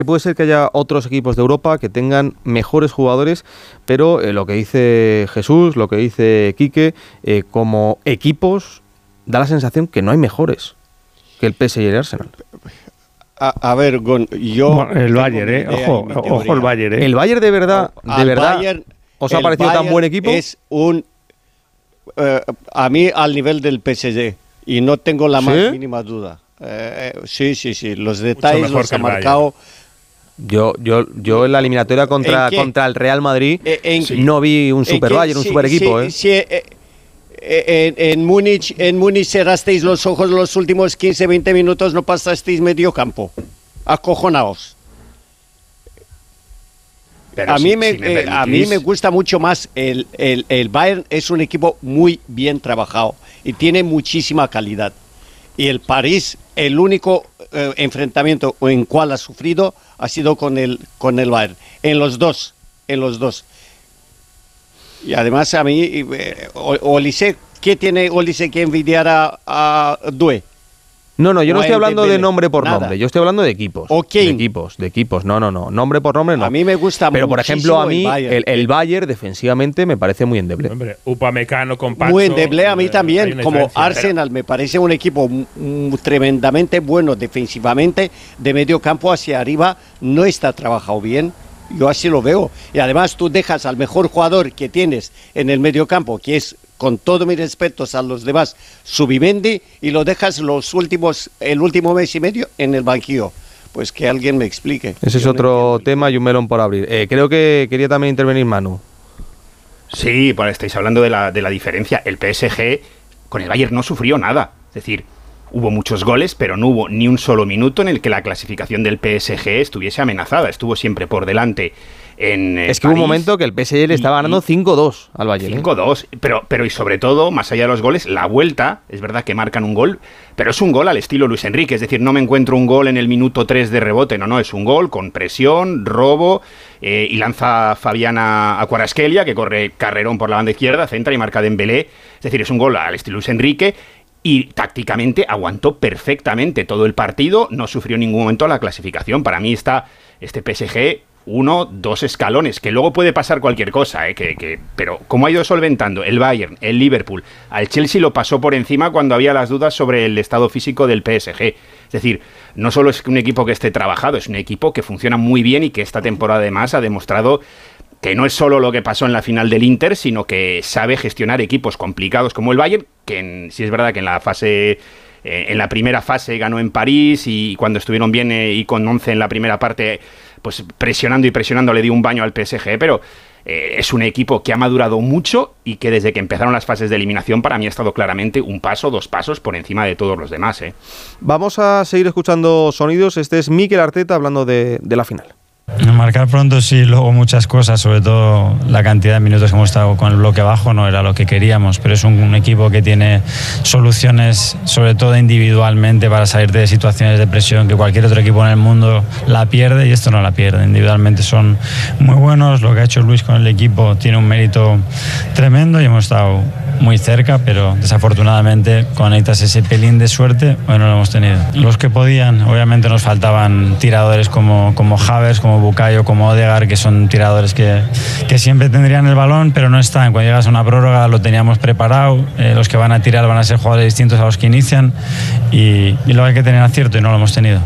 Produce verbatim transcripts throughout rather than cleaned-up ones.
puede ser que haya otros equipos de Europa que tengan mejores jugadores, pero eh, lo que dice Jesús, lo que dice Quique, eh, como equipos da la sensación que no hay mejores que el P S G y el Arsenal. A, a ver, Gon, yo... Bueno, el Bayern, eh, ojo, ojo el Bayern, eh. El Bayern de verdad, no, de verdad, Bayern, ¿os ha parecido Bayern tan buen equipo? Es un... Uh, a mí al nivel del P S G, y no tengo la ¿Sí? más mínima duda. Eh, sí, sí, sí, los detalles los ha marcado... Yo, yo, yo en la eliminatoria contra, contra el Real Madrid en, en, no vi un super Bayern, un sí, super equipo. Sí, ¿eh? Sí, eh, eh, en, en Múnich, en Múnich cerrasteis los ojos los últimos quince veinte minutos, no pasasteis medio campo. Acojonaos. Pero a, si, mí me, si me eh, a mí me gusta mucho más el, el, el Bayern, es un equipo muy bien trabajado y tiene muchísima calidad. Y el París, el único eh, enfrentamiento en cual ha sufrido ha sido con el con el Bayern, en los dos, en los dos. Y además a mí, eh, Olise, ¿qué tiene Olise que envidiar a, a Doué? No, no, yo no, no estoy hablando de nombre por nada. nombre, yo estoy hablando de equipos. Okay. De equipos, de equipos, no, no, no, nombre por nombre no. A mí me gusta Pero por ejemplo, a mí el Bayern. El, el Bayern defensivamente me parece muy endeble. Hombre, Upamecano con Pacho, muy endeble a mí también, como Arsenal, pero... me parece un equipo m- tremendamente bueno defensivamente, de medio campo hacia arriba, no está trabajado bien. Yo así lo veo. Y además tú dejas al mejor jugador que tienes en el medio campo, que es, con todos mis respetos a los demás, Zubimendi, y lo dejas los últimos, el último mes y medio en el banquillo. Pues que alguien me explique. Ese es Yo otro no tema y un melón por abrir. Eh, creo que quería también intervenir Manu. Sí, pues estáis hablando de la, de la diferencia. El P S G con el Bayern no sufrió nada. Es decir, hubo muchos goles, pero no hubo ni un solo minuto en el que la clasificación del P S G estuviese amenazada. Estuvo siempre por delante en eh, Es que París, hubo un momento que el P S G le estaba ganando cinco dos al Bayern. cinco dos, ¿eh? pero, pero y sobre todo, más allá de los goles, la vuelta, es verdad que marcan un gol, pero es un gol al estilo Luis Enrique. Es decir, no me encuentro un gol en el minuto tres de rebote, no, no, es un gol con presión, robo, eh, y lanza Fabiana a Kvaratskhelia, que corre carrerón por la banda izquierda, centra y marca Dembélé. Es decir, es un gol al estilo Luis Enrique. Y tácticamente aguantó perfectamente todo el partido, no sufrió en ningún momento la clasificación. Para mí está este P S G uno, dos escalones, que luego puede pasar cualquier cosa, ¿eh? que, que, pero como ha ido solventando el Bayern, el Liverpool, al Chelsea lo pasó por encima cuando había las dudas sobre el estado físico del P S G. Es decir, no solo es un equipo que esté trabajado, es un equipo que funciona muy bien y que esta temporada además ha demostrado que no es solo lo que pasó en la final del Inter, sino que sabe gestionar equipos complicados como el Bayern, que en, sí es verdad que en la fase, eh, en la primera fase ganó en París, y cuando estuvieron bien eh, y con once en la primera parte, pues presionando y presionando le dio un baño al P S G, pero eh, es un equipo que ha madurado mucho y que desde que empezaron las fases de eliminación para mí ha estado claramente un paso, dos pasos por encima de todos los demás. ¿eh? Vamos a seguir escuchando sonidos. Este es Mikel Arteta hablando de, de la final. Marcar pronto sí, luego muchas cosas, sobre todo la cantidad de minutos que hemos estado con el bloque bajo no era lo que queríamos, pero es un, un equipo que tiene soluciones, sobre todo individualmente, para salir de situaciones de presión que cualquier otro equipo en el mundo la pierde, y esto no la pierde. Individualmente son muy buenos, lo que ha hecho Luis con el equipo tiene un mérito tremendo y hemos estado muy cerca, pero desafortunadamente conectas ese pelín de suerte, bueno, lo hemos tenido. Los que podían, obviamente nos faltaban tiradores como, como Havertz, como Bukayo, como Odegaard, que son tiradores que, que siempre tendrían el balón, pero no están. Cuando llegas a una prórroga lo teníamos preparado, eh, los que van a tirar van a ser jugadores distintos a los que inician, y, y luego hay que tener acierto y no lo hemos tenido.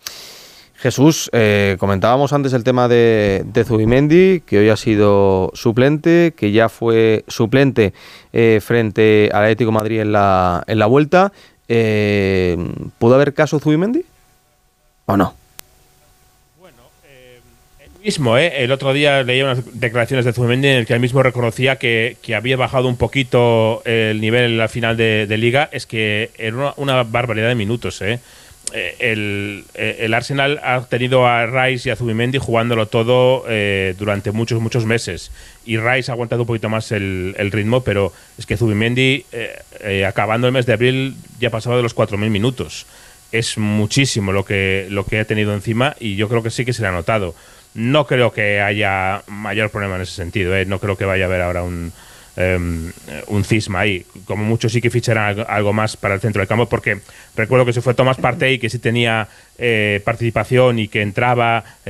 Jesús, eh, comentábamos antes el tema de, de Zubimendi, que hoy ha sido suplente, que ya fue suplente eh, frente al Atlético de Madrid en la, en la vuelta. Eh, ¿Pudo haber caso Zubimendi o no? Mismo, ¿eh? El otro día leía unas declaraciones de Zubimendi en el que él mismo reconocía que, que había bajado un poquito el nivel al final de, de Liga. Es que era una, una barbaridad de minutos, ¿eh? El, el Arsenal ha tenido a Rice y a Zubimendi jugándolo todo eh, durante muchos, muchos meses. Y Rice ha aguantado un poquito más el, el ritmo, pero es que Zubimendi, eh, eh, acabando el mes de abril, ya ha pasado de los cuatro mil minutos. Es muchísimo lo que, lo que ha tenido encima, y yo creo que sí que se le ha notado. No creo que haya mayor problema en ese sentido, ¿eh? No creo que vaya a haber ahora un, eh, un cisma ahí. Como mucho sí que ficharán algo más para el centro del campo, porque recuerdo que se fue Tomás Partey, que sí tenía eh, participación y que entraba